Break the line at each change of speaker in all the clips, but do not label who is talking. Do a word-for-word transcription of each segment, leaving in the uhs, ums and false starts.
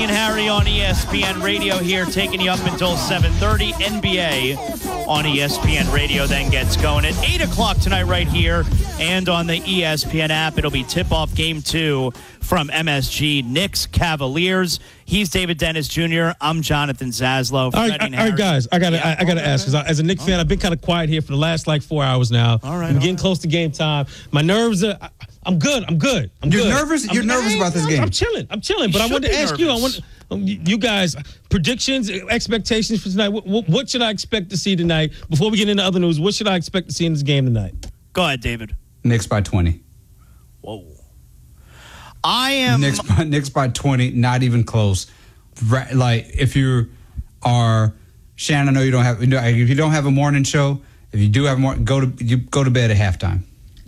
And Harry on E S P N Radio here, taking you up until seven thirty. N B A on E S P N Radio then gets going at eight o'clock tonight right here. And on the E S P N app, it'll be tip-off game two from M S G, Knicks Cavaliers. He's David Dennis Junior I'm Jonathan Zaslow.
All right, all right, guys, I got to yeah. I, I got to ask, because as a Knicks fan, I've been kind of quiet here for the last, like, four hours now.
All right.
I'm getting
right.
close to game time. My nerves are... I'm good. I'm good. I'm
You're
good.
nervous?
I'm,
You're nervous about this
I'm,
game?
I'm chilling. I'm chilling. But
You
I wanted to ask
nervous.
you, I want um, you guys, predictions, expectations for tonight. What, what, what should I expect to see tonight? Before we get into other news, what should I expect to see in this game tonight?
Go ahead, David.
Knicks by twenty.
Whoa. I am...
Knicks by, Knicks by twenty, not even close. Right, like, if you are... Shannon, I know you don't have... If you don't have a morning show, if you do have a morning... Go to, you go to bed at halftime.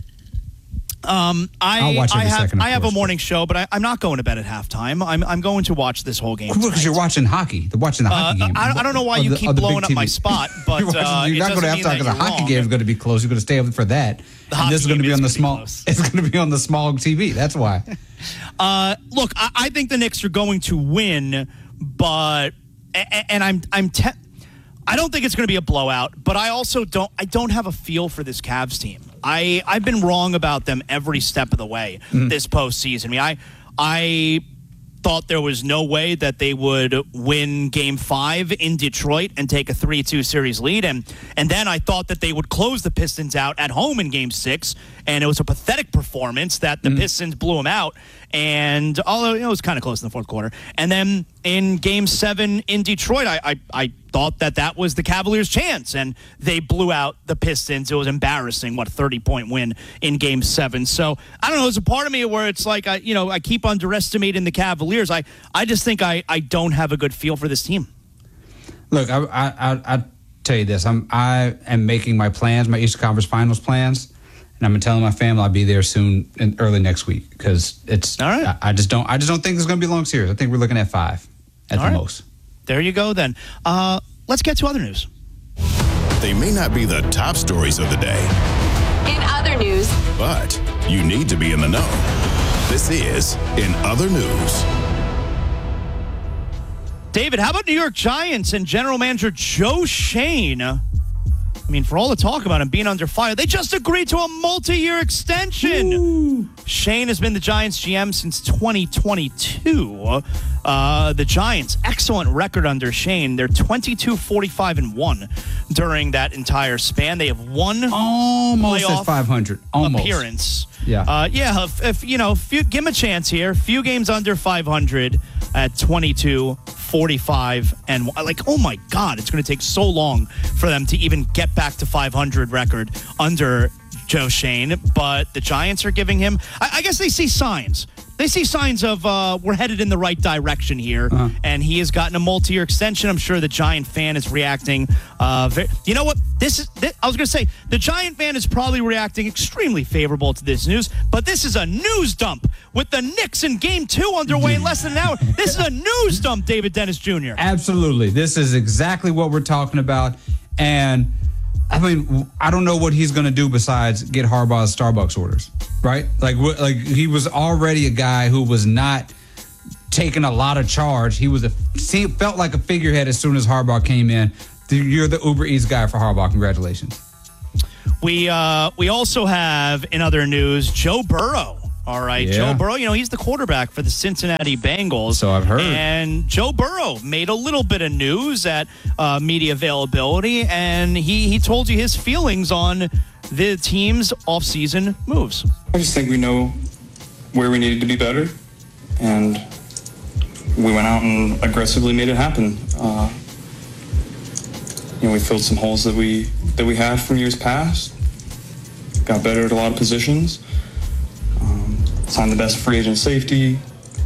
Um, I,
I'll watch
I
every
have
second, of
I have a
course.
morning show, but I, I'm not going to bed at halftime. I'm I'm going to watch this whole game.
Because
tonight.
you're watching hockey. They're watching the
Uh,
hockey game.
I, I don't know why
Of
you
the-
keep
of the big
blowing up
T V.
my spot, but
you're, watching,
uh,
you're
it
not going to
doesn't
have
mean
to
that
because the
you're
hockey
wrong.
game is going to be close. You're going to stay up for that.
The
and this is
hockey
going to be
game
on the
is gonna
small.
be close.
It's going to be on the small T V. That's why.
Uh, look, I, I think the Knicks are going to win, but and, and I'm I'm te- I don't think it's going to be a blowout, but I also don't I don't have a feel for this Cavs team. I I've been wrong about them every step of the way mm. this postseason. I mean, I I thought there was no way that they would win Game Five in Detroit and take a three two series lead, and and then I thought that they would close the Pistons out at home in Game Six, and it was a pathetic performance that the mm. Pistons blew them out. And although you know, it was kind of close in the fourth quarter, and then in Game Seven in Detroit, I, I I thought that that was the Cavaliers' chance, and they blew out the Pistons. It was embarrassing, what thirty point win in Game Seven. So I don't know. There's a part of me where it's like I you know I keep underestimating the Cavaliers. I I just think I I don't have a good feel for this team.
Look, I I I, I tell you this. I'm I am making my plans, my Eastern Conference Finals plans. And I'm telling my family I'll be there soon, in early next week, because it's.
All right.
I, I just don't. I just don't think it's going to be a long series. I think we're looking at five, at
All
the
right.
most.
There you go. Then uh, let's get to other news.
They may not be the top stories of the day.
In other news,
But you need to be in the know. This is In Other News.
David, how about New York Giants and general manager Joe Shane? I mean, for all the talk about him being under fire, they just agreed to a multi-year extension. Ooh. Shane has been the Giants G M since twenty twenty-two. Uh, the Giants, excellent record under Shane. They're twenty-two, forty-five, and one during that entire span. They have one
almost at five hundred. Almost.
appearance.
Yeah.
Uh, yeah, if, if you know, few, give him a chance here. Few games under five hundred at twenty-two, forty-five, and like, oh my God, it's going to take so long for them to even get back to five hundred record under Joe Shane. But the Giants are giving him, I, I guess they see signs. They see signs of uh, we're headed in the right direction here, uh-huh. and he has gotten a multi-year extension. I'm sure the Giant fan is reacting. Uh, very, you know what? This is. This, I was going to say the Giant fan is probably reacting extremely favorable to this news, but this is a news dump with the Knicks in Game Two underway in less than an hour. This is a news dump, David Dennis Junior
Absolutely, this is exactly what we're talking about, and. I mean, I don't know what he's going to do besides get Harbaugh's Starbucks orders, right? Like, like he was already a guy who was not taking a lot of charge. He was a he felt like a figurehead as soon as Harbaugh came in. You're the Uber Eats guy for Harbaugh. Congratulations.
We uh, we also have in other news Joe Burrow. All right,
yeah.
Joe Burrow, you know, he's the quarterback for the Cincinnati Bengals.
So I've heard.
And Joe Burrow made a little bit of news at uh, media availability, and he, he told you his feelings on the team's offseason moves.
I just think we know where we needed to be better, and we went out and aggressively made it happen. Uh, you know, we filled some holes that we that we had from years past, got better at a lot of positions. Signed the best free agent safety.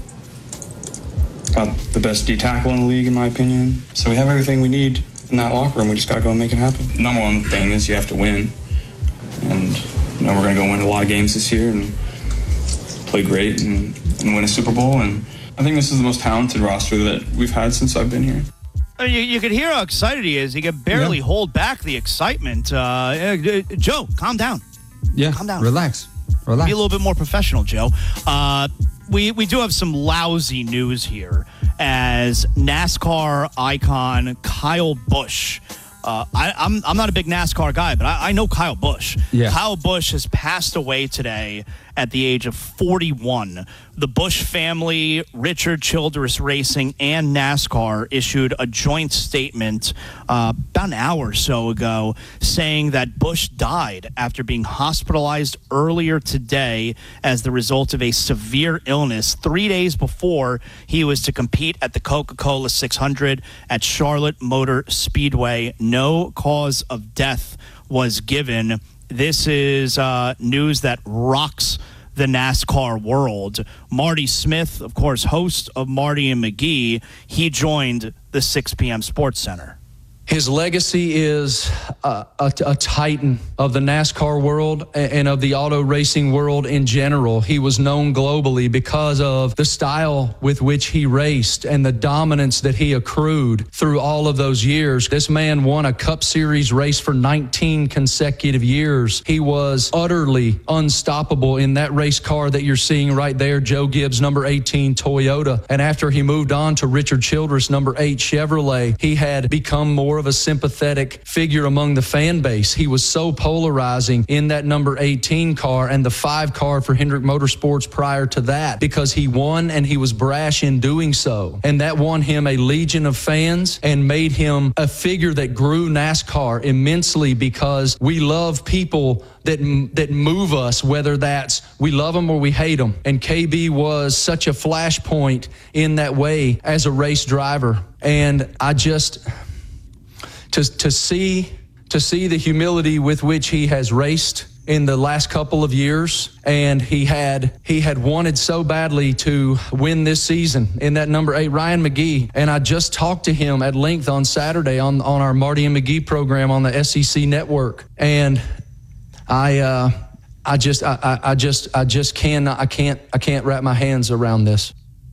Got the best D tackle in the league, in my opinion. So we have everything we need in that locker room. We just got to go and make it happen. Number one thing is you have to win. And, you know, we're going to go win a lot of games this year and play great and, and win a Super Bowl. And I think this is the most talented roster that we've had since I've been here.
You, you could hear how excited he is. He could barely yeah. hold back the excitement. Uh, uh, Joe, calm down.
Yeah,
calm down.
Relax. Relax.
Be a little bit more professional, Joe. Uh, we we do have some lousy news here, as NASCAR icon Kyle Busch. Uh, I, I'm I'm not a big NASCAR guy, but I, I know Kyle Busch.
Yeah.
Kyle Busch has passed away today at the age of forty-one. The Busch family, Richard Childress Racing, and NASCAR issued a joint statement uh, about an hour or so ago saying that Busch died after being hospitalized earlier today as the result of a severe illness three days before he was to compete at the Coca-Cola six hundred at Charlotte Motor Speedway. No cause of death was given. This is uh, news that rocks the NASCAR world. Marty Smith, of course, host of Marty and McGee, he joined the six p.m. Sports Center.
His legacy is a, a, a titan of the NASCAR world and of the auto racing world in general. He was known globally because of the style with which he raced and the dominance that he accrued through all of those years. This man won a Cup Series race for nineteen consecutive years. He was utterly unstoppable in that race car that you're seeing right there, Joe Gibbs, number eighteen Toyota. And after he moved on to Richard Childress, number eight Chevrolet, he had become more of a sympathetic figure among the fan base. He was so polarizing in that number eighteen car and the five car for Hendrick Motorsports prior to that because he won and he was brash in doing so. And that won him a legion of fans and made him a figure that grew NASCAR immensely because we love people that that move us, whether that's we love them or we hate them. And K B was such a flashpoint in that way as a race driver. And I just... To, to see to see the humility with which he has raced in the last couple of years, and he had he had wanted so badly to win this season in that number eight Ryan McGee. And I just talked to him at length on Saturday on, on our Marty and McGee program on the S E C network, and I uh, I just I, I, I just I just cannot I can't I can't wrap my hands around this.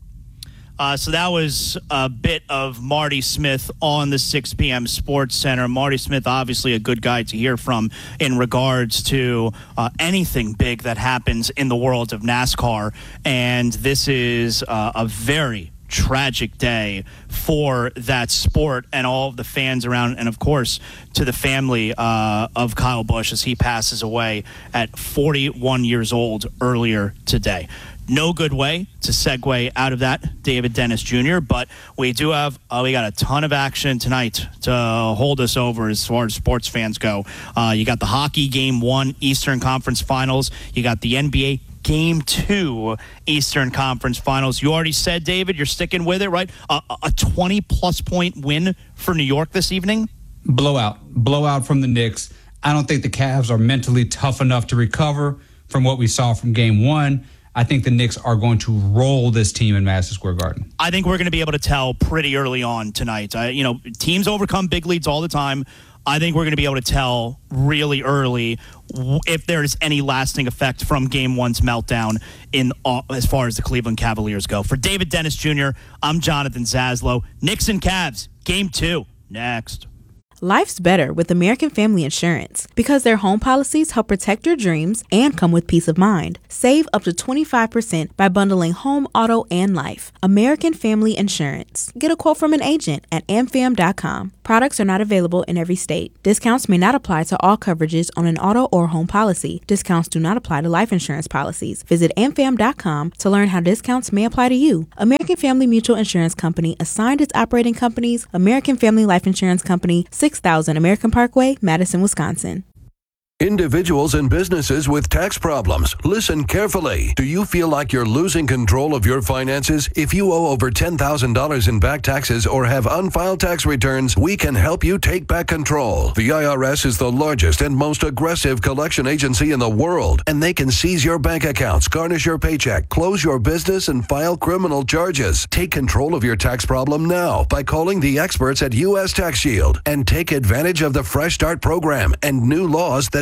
Uh, so that was a bit of Marty Smith on the six p.m. Sports Center. Marty Smith, obviously a good guy to hear from in regards to uh, anything big that happens in the world of NASCAR. And this is uh, a very tragic day for that sport and all of the fans around, and of course to the family uh, of Kyle Busch as he passes away at forty-one years old earlier today. No good way to segue out of that, David Dennis Junior, but we do have, uh, we got a ton of action tonight to hold us over as far as sports fans go. Uh, you got the hockey game one Eastern Conference Finals. You got the N B A Game two Eastern Conference Finals. You already said, David, you're sticking with it, right? Uh, a twenty-plus point win for New York this evening?
Blowout. Blowout from the Knicks. I don't think the Cavs are mentally tough enough to recover from what we saw from game one. I think the Knicks are going to roll this team in Madison Square Garden.
I think we're going to be able to tell pretty early on tonight. Uh, you know, teams overcome big leads all the time. I think we're going to be able to tell really early if there is any lasting effect from Game One's meltdown in uh, as far as the Cleveland Cavaliers go. For David Dennis Junior, I'm Jonathan Zaslow. Knicks and Cavs, Game Two, next.
Life's better with American Family Insurance because their home policies help protect your dreams and come with peace of mind. Save up to twenty-five percent by bundling home, auto, and life. American Family Insurance. Get a quote from an agent at am fam dot com. Products are not available in every state. Discounts may not apply to all coverages on an auto or home policy. Discounts do not apply to life insurance policies. Visit am fam dot com to learn how discounts may apply to you. American Family Mutual Insurance Company assigned its operating companies, American Family Life Insurance Company, six thousand American Parkway, Madison, Wisconsin.
Individuals and businesses with tax problems, listen carefully. Do you feel like you're losing control of your finances? If you owe over ten thousand dollars in back taxes or have unfiled tax returns, we can help you take back control. The I R S is the largest and most aggressive collection agency in the world, and they can seize your bank accounts, garnish your paycheck, close your business, and file criminal charges. Take control of your tax problem now by calling the experts at U S Tax Shield and take advantage of the Fresh Start program and new laws that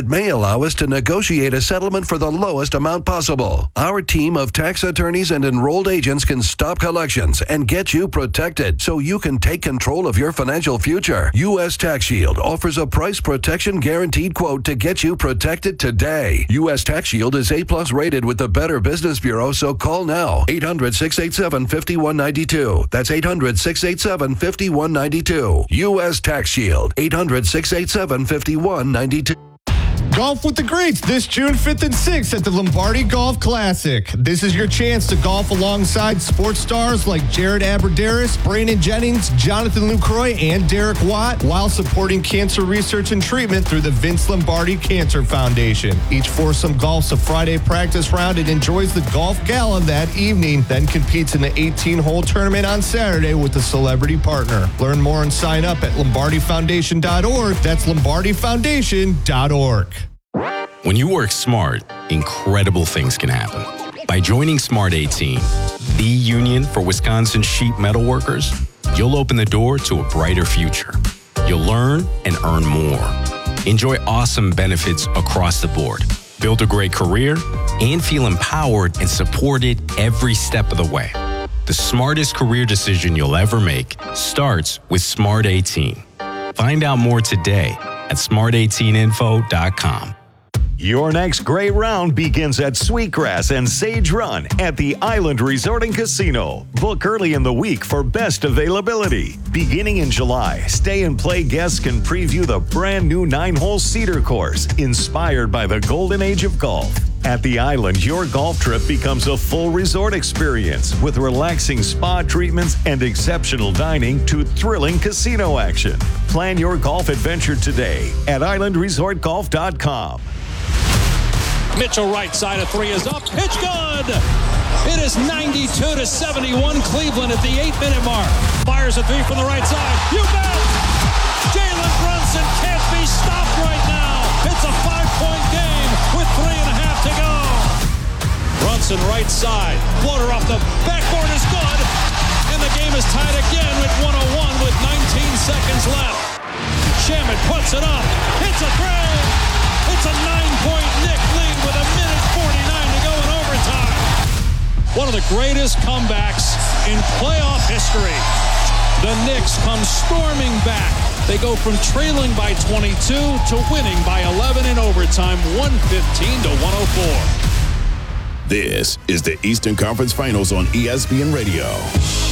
that may allow us to negotiate a settlement for the lowest amount possible. Our team of tax attorneys and enrolled agents can stop collections and get you protected so you can take control of your financial future. U S Tax Shield offers a price protection guaranteed quote to get you protected today. U S Tax Shield is A plus rated with the Better Business Bureau, so call now. eight hundred, six eight seven, five one nine two. That's eight hundred, six eight seven, five one nine two. U S Tax Shield. eight hundred, six eight seven, five one nine two.
Golf with the greats this June fifth and sixth at the Lombardi Golf Classic. This is your chance to golf alongside sports stars like Jared Aberderis, Brandon Jennings, Jonathan Lucroy, and Derek Watt, while supporting cancer research and treatment through the Vince Lombardi Cancer Foundation. Each foursome golfs a Friday practice round and enjoys the golf gala that evening, then competes in the eighteen-hole tournament on Saturday with a celebrity partner. Learn more and sign up at lombardi foundation dot org. That's lombardi foundation dot org.
When you work smart, incredible things can happen. By joining Smart eighteen, the union for Wisconsin sheet metal workers, you'll open the door to a brighter future. You'll learn and earn more. Enjoy awesome benefits across the board. Build a great career and feel empowered and supported every step of the way. The smartest career decision you'll ever make starts with Smart eighteen. Find out more today at smart eighteen info dot com.
Your next great round begins at Sweetgrass and Sage Run at the Island Resort and Casino. Book early in the week for best availability. Beginning in July, Stay and Play guests can preview the brand new nine-hole Cedar course, inspired by the golden age of golf. At the Island, your golf trip becomes a full resort experience with relaxing spa treatments and exceptional dining to thrilling casino action. Plan your golf adventure today at island resort golf dot com.
Mitchell right side of three is up. Pitch good. It is ninety-two to seventy-one Cleveland at the eight-minute mark. Fires a three from the right side. You bet. Jalen Brunson can't be stopped right now. It's a five-point game with three and a half to go. Brunson right side. Floater off the backboard is good. And the game is tied again with one oh one with nineteen seconds left. Shaman puts it up. It's a three. It's a nine-point Knick lead with a minute forty-nine to go in overtime. One of the greatest comebacks in playoff history. The Knicks come storming back. They go from trailing by twenty-two to winning by eleven in overtime, one fifteen to one oh four.
This is the Eastern Conference Finals on E S P N Radio.